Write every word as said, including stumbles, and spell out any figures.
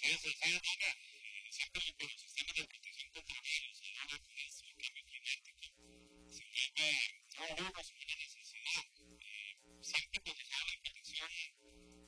Eso, sí, Dina. Eh, siempre con los sistemas de protección contra virus, ahora con esto, el cambio climático, se vuelve, son juegos